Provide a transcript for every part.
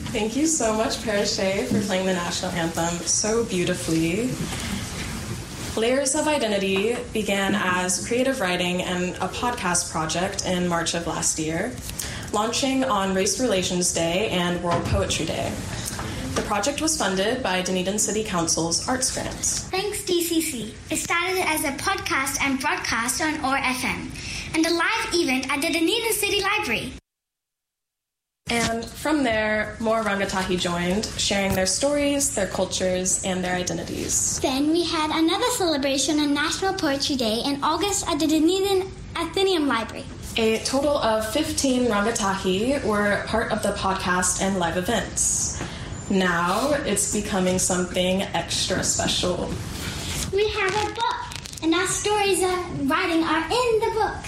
Thank you so much, Parache, for playing the national anthem so beautifully. Layers of Identity began as creative writing and a podcast project in March of last year, launching on Race Relations Day and World Poetry Day. The project was funded by Dunedin City Council's Arts Grants. Thanks, DCC. It started as a podcast and broadcast on OAR FM, and a live event at the Dunedin City Library. And from there, more rangatahi joined, sharing their stories, their cultures, and their identities. Then we had another celebration on National Poetry Day in August at the Dunedin Athenaeum Library. A total of 15 rangatahi were part of the podcast and live events. Now it's becoming something extra special. We have a book, and our stories and writing are in the book.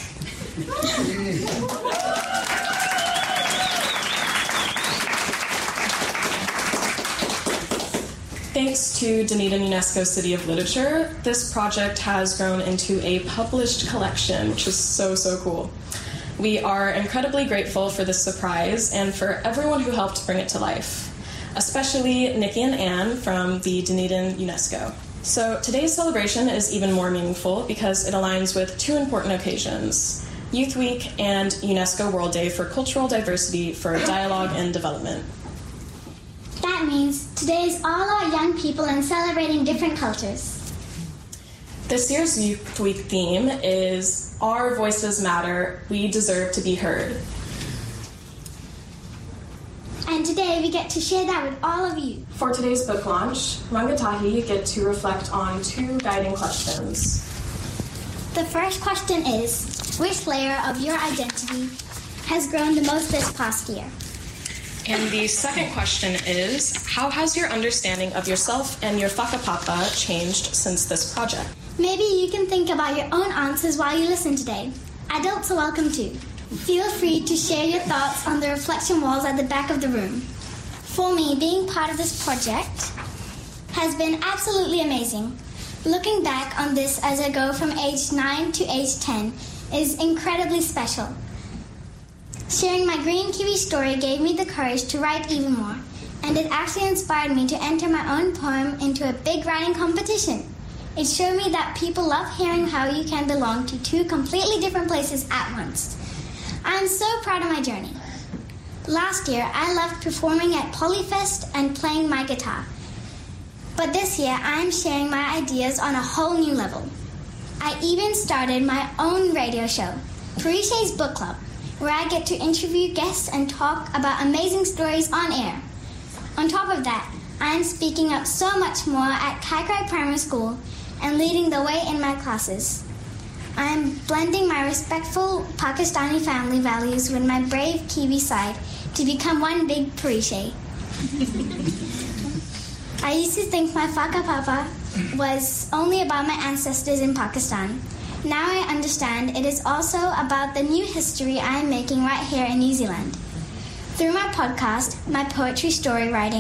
Thanks to Dunedin UNESCO City of Literature, this project has grown into a published collection, which is so cool. We are incredibly grateful for this surprise and for everyone who helped bring it to life, especially Nikki and Anne from the Dunedin UNESCO. So today's celebration is even more meaningful because it aligns with two important occasions: Youth Week and UNESCO World Day for Cultural Diversity for Dialogue and Development. That means today is all our young people and celebrating different cultures. This year's Youth Week theme is Our Voices Matter, We Deserve to Be Heard. And today we get to share that with all of you. For today's book launch, rangatahi get to reflect on two guiding questions. The first question is, which layer of your identity has grown the most this past year? And the second question is, how has your understanding of yourself and your whakapapa changed since this project? Maybe you can think about your own answers while you listen today. Adults are welcome too. Feel free to share your thoughts on the reflection walls at the back of the room. For me, being part of this project has been absolutely amazing. Looking back on this as I go from age 9 to age 10 is incredibly special. Sharing my Green Kiwi story gave me the courage to write even more, and it actually inspired me to enter my own poem into a big writing competition. It showed me that people love hearing how you can belong to two completely different places at once. I am so proud of my journey. Last year, I loved performing at Polyfest and playing my guitar. But this year, I am sharing my ideas on a whole new level. I even started my own radio show, Pariche's Book Club, where I get to interview guests and talk about amazing stories on air. On top of that, I am speaking up so much more at Kaikrai Primary School and leading the way in my classes. I am blending my respectful Pakistani family values with my brave Kiwi side to become one big Pariche. I used to think my whakapapa was only about my ancestors in Pakistan. Now I understand it is also about the new history I am making right here in New Zealand. Through my podcast, my poetry story writing,